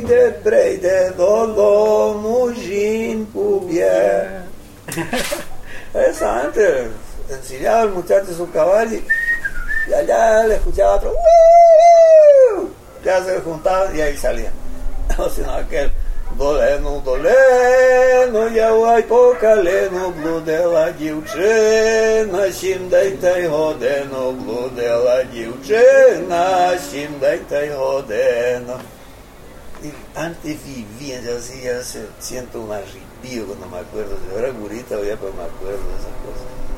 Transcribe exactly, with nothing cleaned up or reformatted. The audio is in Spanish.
de brei de dolo, mujin pubie. Esa antes enseñaba al muchacho su caballo y allá le escuchaba otro. ¡Woo! Ya se juntaban y ahí salían. No, sino aquel. Doleno, doleno, я ой по колену блудила дівчина, сім дайте годину, блудила дівчина, сім дайте годину. Y antes vivía, yo así, ya se, siento un arrepío cuando me acuerdo, yo era gurita, ya, pero me acuerdo de esas cosas.